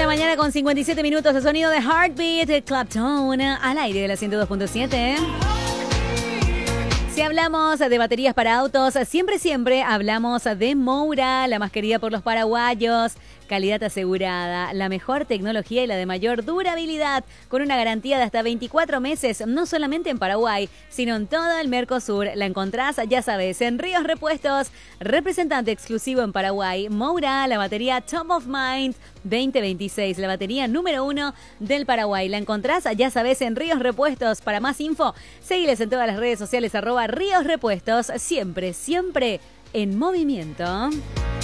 mañana con 57 minutos de sonido de Heartbeat, Clapton, al aire de la 102.7. Si hablamos de baterías para autos, siempre hablamos de Moura, la más querida por los paraguayos. Calidad asegurada, la mejor tecnología y la de mayor durabilidad, con una garantía de hasta 24 meses, no solamente en Paraguay, sino en todo el Mercosur. La encontrás, ya sabes, en Ríos Repuestos, representante exclusivo en Paraguay. Moura, la batería Top of Mind 2026, la batería número 1 del Paraguay. La encontrás, ya sabes, en Ríos Repuestos. Para más info, seguiles en todas las redes sociales, @Ríos Repuestos, siempre en movimiento.